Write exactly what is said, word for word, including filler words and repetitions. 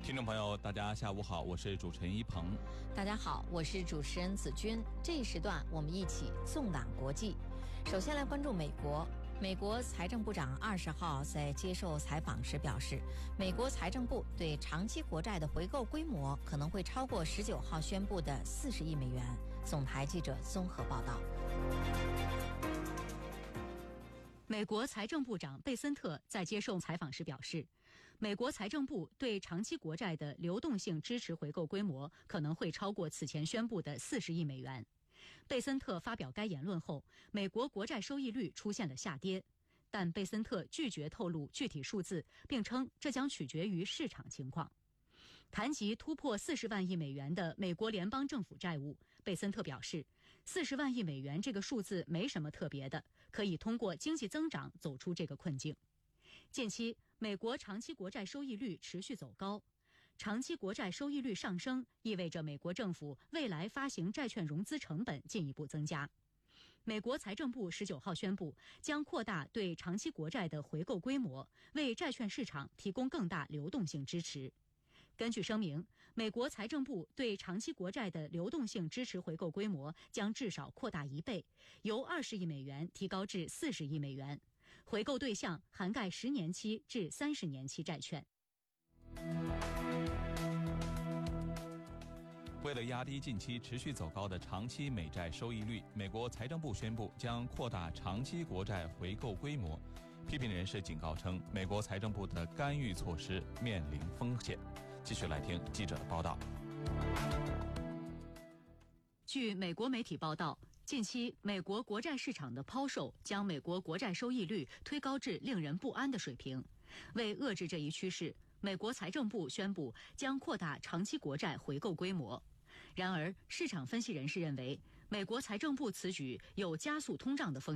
听众朋友，大家下午好，我是主持人一鹏。 大家好，我是主持人子君。这一时段我们一起纵览国际。首先来关注美国。美国财政部长二十号在接受采访时表示，美国财政部对长期国债的回购规模可能会超过十九号宣布的四十亿美元。总台记者综合报道。 美国财政部长贝森特在接受采访时表示，美国财政部对长期国债的流动性支持回购规模可能会超过此前宣布的四十亿美元。贝森特发表该言论后，美国国债收益率出现了下跌，但贝森特拒绝透露具体数字，并称这将取决于市场情况。谈及突破四十万亿美元的美国联邦政府债务，贝森特表示，四十万亿美元这个数字没什么特别的，可以通过经济增长走出这个困境。近期，美国长期国债收益率持续走高，长期国债收益率上升意味着美国政府未来发行债券融资成本进一步增加。美国财政部十九号宣布，将扩大对长期国债的回购规模，为债券市场提供更大流动性支持。根据声明，美国财政部对长期国债的流动性支持回购规模将至少扩大一倍，由二十亿美元提高至四十亿美元，回购对象涵盖十年期至三十年期债券。 为了压低近期持续走高的长期美债收益率，美国财政部宣布将扩大长期国债回购规模。批评人士警告称，美国财政部的干预措施面临风险。继续来听记者的报道。 据美国媒体报道，近期美国国债市场的抛售将美国国债收益率推高至令人不安的水平。为遏制这一趋势，美国财政部宣布将扩大长期国债回购规模。然而，市场分析人士认为，美国财政部此举有加速通胀的风险。